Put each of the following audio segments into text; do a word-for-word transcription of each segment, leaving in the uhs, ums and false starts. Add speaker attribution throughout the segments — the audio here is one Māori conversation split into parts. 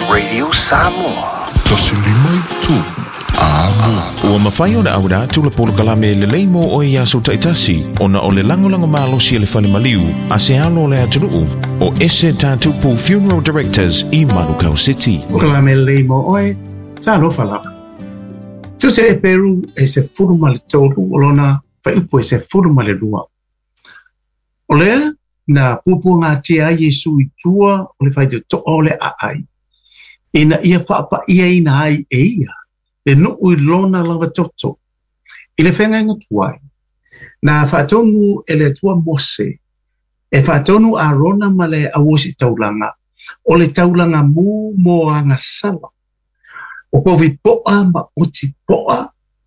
Speaker 1: Radio Samoa.
Speaker 2: Tosilima tu.
Speaker 3: Ua mawhai o na aura tula polo kalame le leimo o ia so taitasi o na o le langolango malosi le whale maliu a se alo le atunuu o ese tātupu Funeral Directors i Manukau City.
Speaker 4: O kalame le leimo oe, sa lo falapa. Tu se e Peru e se furu male tolu o lona whaiupo e se furu male lua. O lea, na pupu ngā tia Yesu i tua o le whaite to o le aai. E na ia whaapa ia i na ai e ia. Le no ui lona lava toto. I le whenga inga tuai. Na whaatonu e le tua Mose. E whaatonu a rona ma le awosi taulanga. O le taulanga mu mo a ngasala. O kovi poa ma oti poa.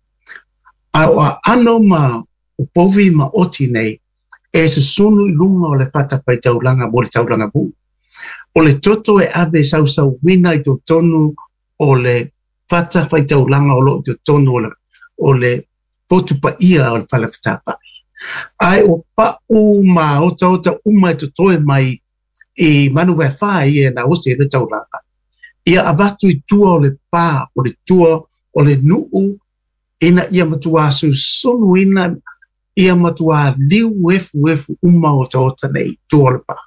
Speaker 4: A o a ano ma o povi ma oti nei. E se sunu i lunga o le whatapai taulanga mo le taulanga mu. O le toto e ave sau sau wina i to tonu o le fata fai taulanga o lo i to tonu o le, o le potu pa ia o le whala whatapa. Ai o pa u ma ota ota uma i to toe mai i manu wai whai e na ose le taulanga. Ia avatu i tua o le pā, o le tua o le nuu, ina ia matua su sunu ina ia matua liu efu efu uma o ta ota nei tua o le pā.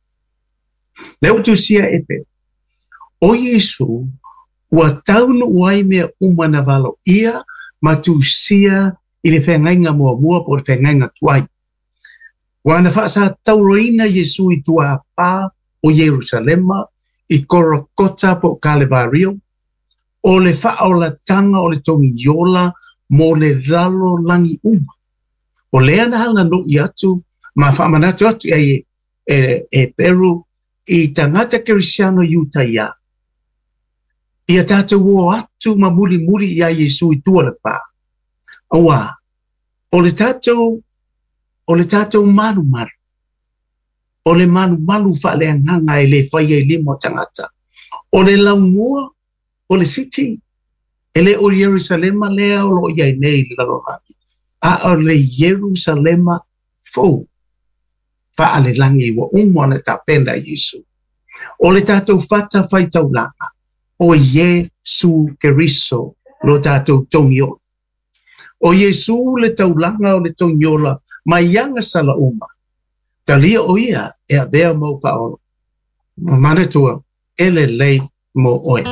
Speaker 4: Leo tu sia epe. O Yesu, ua taunu uai mea umana valo ia, ma tu sia i le whengainga mua mua po le whengainga tuai. Wana whaasa tauroina Yesu i tua pā o Jerusalema, i Korokota po Kalevario, o le whaola tanga o le tongi yola, mo le lalo langi uma. O lea na hanga no i atu, ma whamanatu atu e, e, e Peru, i tangata Kirisiano Utah ia. Ia tātou o atu ma muri muri ia Yesu i tua le pā. Awa, o le tātou, o le tātou manu maru. O le manu malu whale anganga e le whaia i limo tangata. O le laumua, o le city. E le o Jerusalema lea o lo iai nei lalolani. A o le Jerusalema fau. Whaale langi wa umwana ta penda Yesu. O le tātou whata whai taulanga. O Yesu Keriso lo tātou tongiola. O Yesu le taulanga o le tongiola mai yanga sala uma. Talia o ia e a bea mo whaolo. Manatua ele lei mo oe.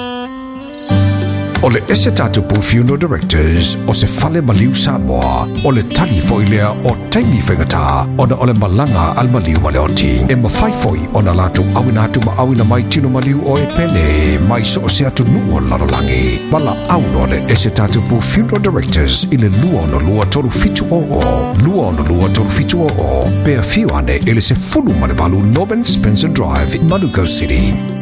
Speaker 2: O le ese tātupu Funeral Directors o se whale maliu Samoa o le tali foilea o taimi whengata o na o le malanga al maliu maleoti. E mawhaifoi o na latu awina atu ma awina mai tino maliu o e pene mai so o se atu nuo lalolangi. Wala auno le ese tātupu Funeral Directors i le lua no lua toru fitu o o. Lua no lua toru fitu o o. Pea fiu ane ele se fulu mane balu Norman Spencer Drive in Manukau City.